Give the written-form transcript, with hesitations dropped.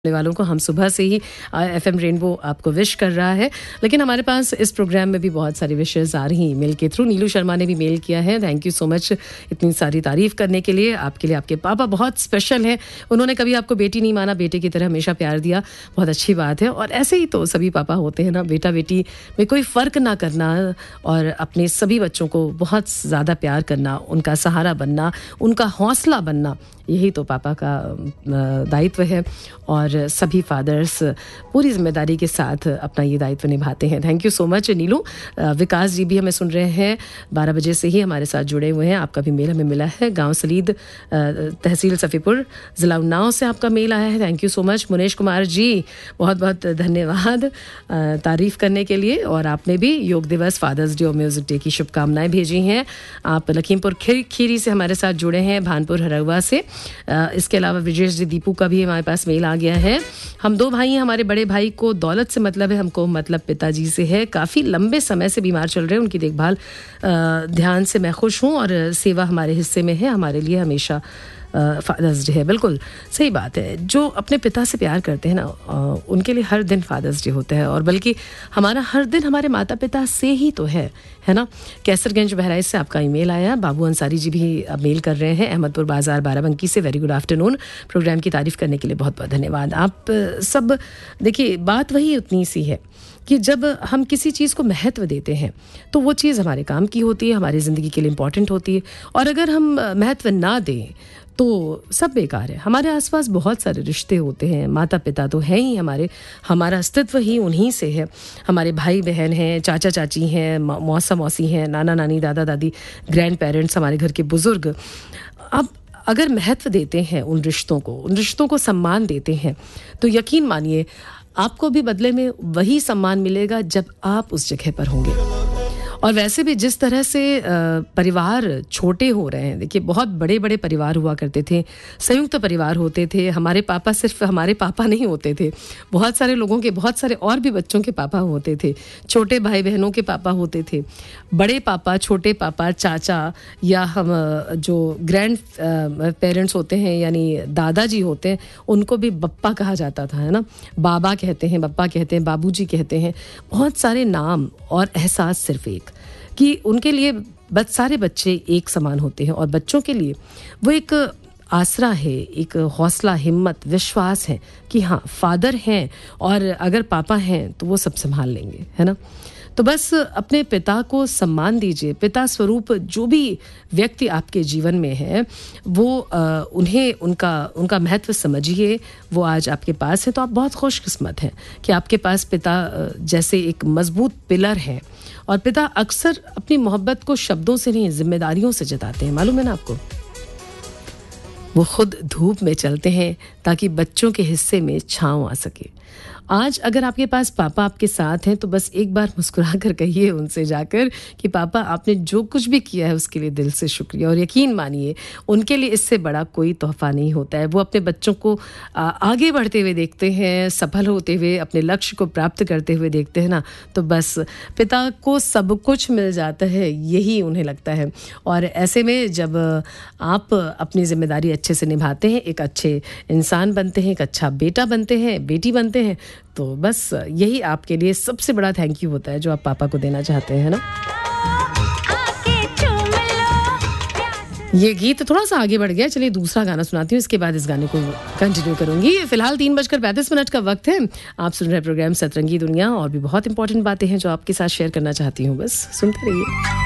वालों को हम सुबह से ही एफएम रेनबो आपको विश कर रहा है, लेकिन हमारे पास इस प्रोग्राम में भी बहुत सारी विशेस आ रही हैं ईमेल के थ्रू। नीलू शर्मा ने भी मेल किया है, थैंक यू सो मच इतनी सारी तारीफ करने के लिए। आपके लिए आपके पापा बहुत स्पेशल हैं, उन्होंने कभी आपको बेटी नहीं माना, बेटे की तरह हमेशा प्यार दिया, बहुत अच्छी बात है। और ऐसे ही तो सभी पापा होते हैं ना, बेटा बेटी में कोई फ़र्क ना करना और अपने सभी बच्चों को बहुत ज़्यादा प्यार करना, उनका सहारा बनना, उनका हौसला बनना, यही तो पापा का दायित्व है। और सभी फादर्स पूरी जिम्मेदारी के साथ अपना ये दायित्व निभाते हैं। थैंक यू सो मच नीलू। विकास जी भी हमें सुन रहे हैं, 12 बजे से ही हमारे साथ जुड़े हुए हैं। आपका भी मेल हमें मिला है, गांव सलीद तहसील सफ़ीपुर ज़िला उन्नाव से आपका मेल आया है, thank you so much. Munesh Kumar ji बहुत बहुत धन्यवाद तारीफ़ करने के लिए। और आपने भी योग दिवस, फादर्स डे और म्यूज़िक डे की शुभकामनाएँ भेजी हैं। आप लखीमपुर खीरी से हमारे साथ जुड़े हैं, भानपुर हरवा से। इसके अलावा विजेश जी दीपू का भी हमारे पास मेल आ गया है। हम दो भाई हैं, हमारे बड़े भाई को दौलत से मतलब है, हमको मतलब पिताजी से है। काफ़ी लंबे समय से बीमार चल रहे हैं, उनकी देखभाल ध्यान से मैं खुश हूँ और सेवा हमारे हिस्से में है, हमारे लिए हमेशा फादर्स डे है। बिल्कुल सही बात है, जो अपने पिता से प्यार करते हैं ना, उनके लिए हर दिन फादर्स डे होता है। और बल्कि हमारा हर दिन हमारे माता पिता से ही तो है ना। कैसरगंज बहराइच से आपका ईमेल आया, बाबू अंसारी जी भी मेल कर रहे हैं, अहमदपुर बाजार बाराबंकी से। वेरी गुड आफ्टरनून, प्रोग्राम की तारीफ करने के लिए बहुत बहुत धन्यवाद। आप सब देखिए, बात वही उतनी सी है कि जब हम किसी चीज़ को महत्व देते हैं तो वो चीज़ हमारे काम की होती है, हमारी ज़िंदगी के लिए इम्पॉर्टेंट होती है। और अगर हम महत्व ना दें तो सब बेकार है। हमारे आसपास बहुत सारे रिश्ते होते हैं, माता पिता तो हैं ही हमारे, हमारा अस्तित्व ही उन्हीं से है। हमारे भाई बहन हैं, चाचा चाची हैं, मौसा मौसी हैं, नाना नानी, दादा दादी, ग्रैंड पेरेंट्स, हमारे घर के बुज़ुर्ग। अब अगर महत्व देते हैं उन रिश्तों को सम्मान देते हैं, तो यकीन मानिए आपको भी बदले में वही सम्मान मिलेगा जब आप उस जगह पर होंगे। और वैसे भी जिस तरह से परिवार छोटे हो रहे हैं, देखिए बहुत बड़े बड़े परिवार हुआ करते थे, संयुक्त परिवार होते थे। हमारे पापा सिर्फ हमारे पापा नहीं होते थे, बहुत सारे लोगों के, बहुत सारे और भी बच्चों के पापा होते थे, छोटे भाई बहनों के पापा होते थे, बड़े पापा, छोटे पापा, चाचा, या हम जो ग्रैंड पेरेंट्स होते हैं यानी दादाजी होते हैं, उनको भी बप्पा कहा जाता था, है ना। बाबा कहते हैं, बप्पा कहते हैं, बाबूजी कहते हैं, बहुत सारे नाम। और एहसास सिर्फ एक कि उनके लिए सारे बच्चे एक समान होते हैं और बच्चों के लिए वो एक आसरा है, एक हौसला, हिम्मत, विश्वास है कि हाँ फादर हैं और अगर पापा हैं तो वो सब संभाल लेंगे, है ना। तो बस अपने पिता को सम्मान दीजिए। पिता स्वरूप जो भी व्यक्ति आपके जीवन में है वो उन्हें उनका महत्व समझिए। वो आज आपके पास है तो आप बहुत खुशकिस्मत हैं कि आपके पास पिता जैसे एक मजबूत पिलर है। और पिता अक्सर अपनी मोहब्बत को शब्दों से नहीं, जिम्मेदारियों से जताते हैं, मालूम है ना आपको। वो खुद धूप में चलते हैं ताकि बच्चों के हिस्से में छांव आ सके। आज अगर आपके पास पापा आपके साथ हैं तो बस एक बार मुस्कुरा कर कहिए उनसे जाकर कि पापा आपने जो कुछ भी किया है उसके लिए दिल से शुक्रिया। और यकीन मानिए उनके लिए इससे बड़ा कोई तोहफा नहीं होता है। वो अपने बच्चों को आगे बढ़ते हुए देखते हैं, सफल होते हुए, अपने लक्ष्य को प्राप्त करते हुए देखते हैं ना, तो बस पिता को सब कुछ मिल जाता है, यही उन्हें लगता है। और ऐसे में जब आप अपनी जिम्मेदारी अच्छे से निभाते हैं, एक अच्छे इंसान बनते हैं, एक अच्छा बेटा बनते हैं, बेटी बनते हैं, तो बस यही आपके लिए सबसे बड़ा थैंक यू होता है जो आप पापा को देना चाहते हैं ना। ये गीत थोड़ा सा आगे बढ़ गया, चलिए दूसरा गाना सुनाती हूँ, इसके बाद इस गाने को कंटिन्यू करूंगी। फिलहाल 3:35 का वक्त है। आप सुन रहे प्रोग्राम सतरंगी दुनिया, और भी बहुत इंपॉर्टेंट बातें हैं जो आपके साथ शेयर करना चाहती हूँ, बस सुनते रहिए।